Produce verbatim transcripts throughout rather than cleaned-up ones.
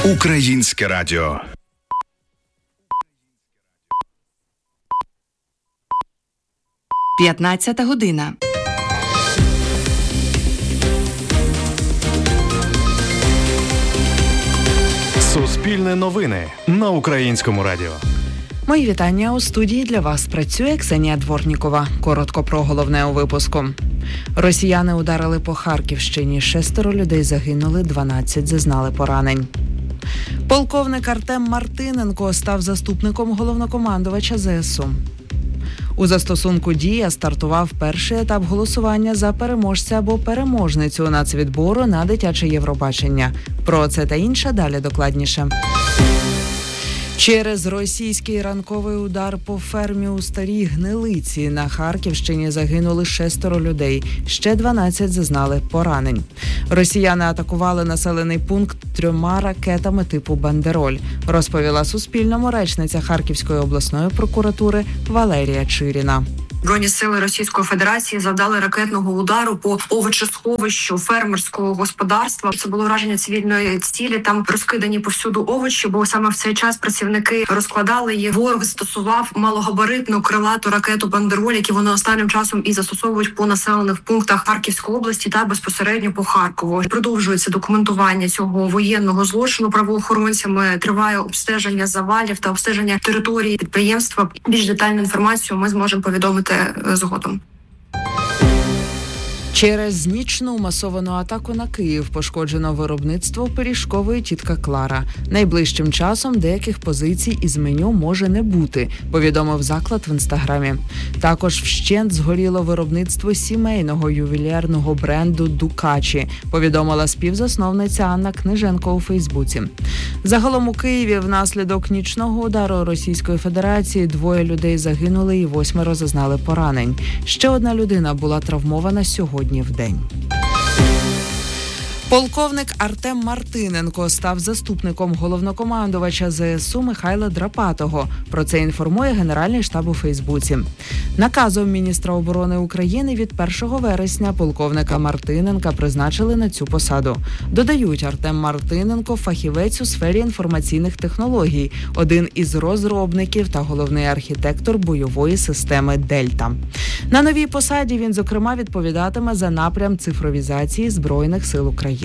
Українське радіо. п'ятнадцята година. Суспільне новини на Українському радіо. Мої вітання. У студії для вас працює Ксенія Дворнікова. Коротко про головне у випуску. Росіяни ударили по Харківщині. Шестеро людей загинули, дванадцять зазнали поранень. Полковник Артем Мартиненко став заступником головнокомандувача зе ес у. У застосунку «Дія» стартував перший етап голосування за переможця або переможницю нацвідбору на дитяче Євробачення. Про це та інше далі докладніше. Через російський ранковий удар по фермі у Старій Гнилиці на Харківщині загинули шестеро людей, ще дванадцять зазнали поранень. Росіяни атакували населений пункт трьома ракетами типу «Бандероль», розповіла Суспільному речниця Харківської обласної прокуратури Валерія Чиріна. Збройні сили Російської Федерації завдали ракетного удару по овочесховищу фермерського господарства. Це було враження цивільної цілі. Там розкидані повсюду овочі, бо саме в цей час працівники розкладали їх. Ворог застосував малогабаритну крилату ракету «Бандероль», які вони останнім часом і застосовують по населених пунктах Харківської області та безпосередньо по Харкову. Продовжується документування цього воєнного злочину правоохоронцями. Триває обстеження завалів та обстеження території підприємства. Більш детальну інформацію ми зможемо повідомити згодом. Через нічну масовану атаку на Київ пошкоджено виробництво пиріжкової «Тітка Клара». Найближчим часом деяких позицій із меню може не бути, повідомив заклад в інстаграмі. Також вщент згоріло виробництво сімейного ювелірного бренду «Дукачі», повідомила співзасновниця Анна Книженко у Фейсбуці. Загалом у Києві внаслідок нічного удару Російської Федерації двоє людей загинули і восьмеро зазнали поранень. Ще одна людина була травмована сьогодні в день. Полковник Артем Мартиненко став заступником головнокомандувача зе ес у Михайла Драпатого. Про це інформує Генеральний штаб у Фейсбуці. Наказом міністра оборони України від першого вересня полковника Мартиненка призначили на цю посаду. Додають, Артем Мартиненко – фахівець у сфері інформаційних технологій, один із розробників та головний архітектор бойової системи «Дельта». На новій посаді він, зокрема, відповідатиме за напрям цифровізації Збройних сил України.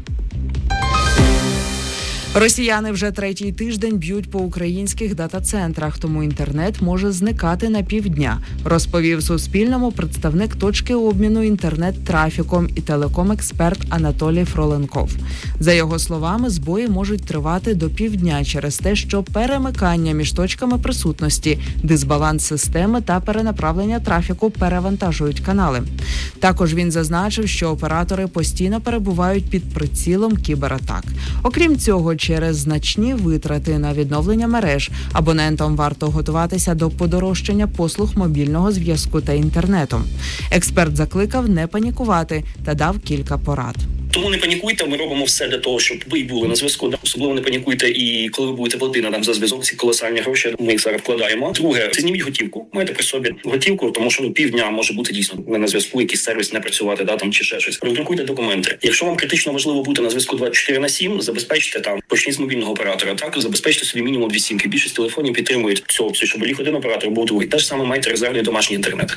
Росіяни вже третій тиждень б'ють по українських дата-центрах, тому інтернет може зникати на півдня, розповів Суспільному представник точки обміну інтернет-трафіком і телеком-експерт Анатолій Фроленков. За його словами, збої можуть тривати до півдня через те, що перемикання між точками присутності, дисбаланс системи та перенаправлення трафіку перевантажують канали. Також він зазначив, що оператори постійно перебувають під прицілом кібератак. Окрім цього, через значні витрати на відновлення мереж абонентам варто готуватися до подорожчання послуг мобільного зв'язку та інтернету. Експерт закликав не панікувати та дав кілька порад. Тому не панікуйте, ми робимо все для того, щоб ви були на зв'язку. Особливо не панікуйте, і коли ви будете платити нам за зв'язок, ці колосальні гроші, ми їх зараз вкладаємо. Друге, це зніміть готівку. Маєте при собі готівку, тому що ну, півдня може бути дійсно не на зв'язку, якийсь сервіс не працювати, да, там, чи ще щось. Роздрукуйте документи. Якщо вам критично важливо бути на зв'язку двадцять чотири на сім, забезпечте там, почніть з мобільного оператора, так, забезпечте собі мінімум дві сімки. Більшість телефонів підтримують цю опцію, щоб ліг один оператор був другий. Те ж саме маєте резервний домашній інтернет.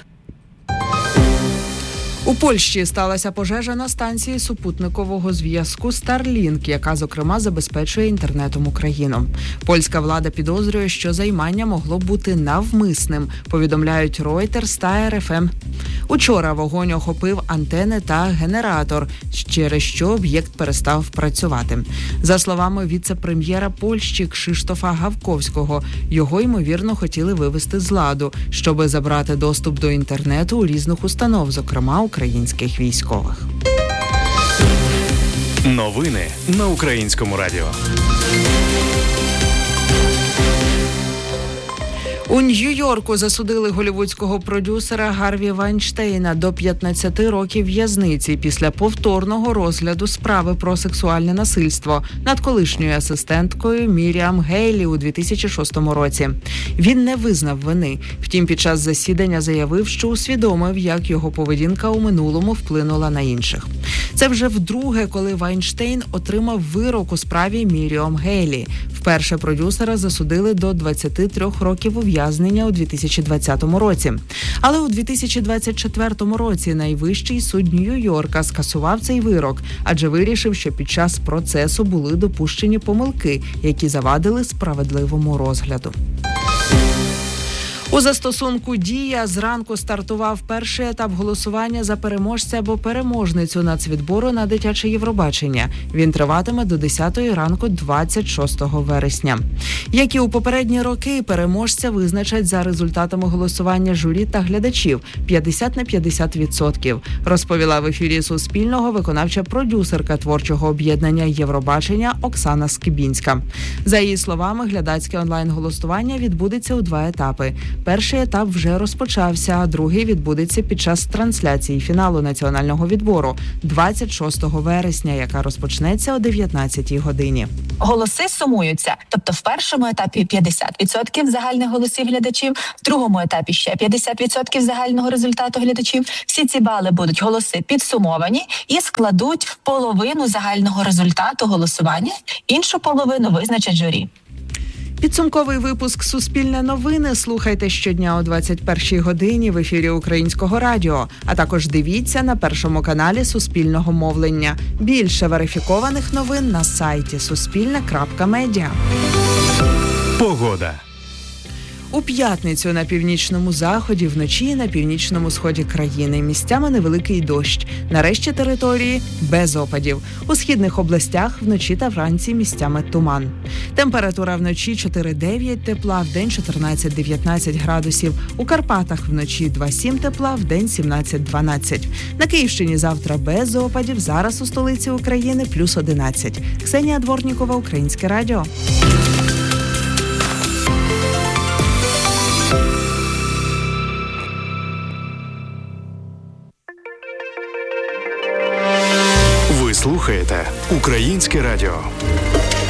У Польщі сталася пожежа на станції супутникового зв'язку Starlink, яка, зокрема, забезпечує інтернетом Україну. Польська влада підозрює, що займання могло бути навмисним, повідомляють Reuters та ер еф ем. Учора вогонь охопив антени та генератор, через що об'єкт перестав працювати. За словами віце-прем'єра Польщі Кшиштофа Гавковського, його, ймовірно, хотіли вивести з ладу, щоби забрати доступ до інтернету у різних установ, зокрема українських військових. Новини на Українському радіо. У Нью-Йорку засудили голлівудського продюсера Гарві Вайнштейна до п'ятнадцяти років в'язниці після повторного розгляду справи про сексуальне насильство над колишньою асистенткою Міріам Гейлі у дві тисячі шостому році. Він не визнав вини. Втім, під час засідання заявив, що усвідомив, як його поведінка у минулому вплинула на інших. Це вже вдруге, коли Вайнштейн отримав вирок у справі Міріам Гейлі. Вперше продюсера засудили до двадцяти трьох років ув'язнення у дві тисячі двадцятому році. Але у дві тисячі двадцять четвертому році найвищий суд Нью-Йорка скасував цей вирок, адже вирішив, що під час процесу були допущені помилки, які завадили справедливому розгляду. У застосунку «Дія» зранку стартував перший етап голосування за переможця або переможницю нацвідбору на дитяче Євробачення. Він триватиме до десятої ранку двадцять шостого вересня. Як і у попередні роки, переможця визначать за результатами голосування журі та глядачів п'ятдесят на п'ятдесят відсотків, розповіла в ефірі Суспільного виконавча продюсерка творчого об'єднання Євробачення Оксана Скибінська. За її словами, глядацьке онлайн-голосування відбудеться у два етапи. Перший етап вже розпочався, а другий відбудеться під час трансляції фіналу національного відбору двадцять шостого вересня, яка розпочнеться о дев'ятнадцятій годині. Голоси сумуються. Тобто в першому етапі п'ятдесят відсотків загальних голосів глядачів, в другому етапі ще п'ятдесят відсотків загального результату глядачів. Всі ці бали будуть голоси підсумовані і складуть половину загального результату голосування. Іншу половину визначить журі. Підсумковий випуск «Суспільне новини» слухайте щодня о двадцять першій годині в ефірі Українського радіо, а також дивіться на першому каналі Суспільного мовлення. Більше верифікованих новин на сайті суспільне крапка медіа. Погода. У п'ятницю на північному заході, вночі і на північному сході країни. Місцями невеликий дощ. На решті території без опадів. У східних областях вночі та вранці місцями туман. Температура вночі чотири-дев'ять тепла, вдень чотирнадцять-дев'ятнадцять градусів. У Карпатах вночі два-сім тепла, вдень сімнадцять-дванадцять. На Київщині завтра без опадів, зараз у столиці України плюс одинадцять. Ксенія Дворнікова, Українське радіо. Ви слухаєте Українське радіо.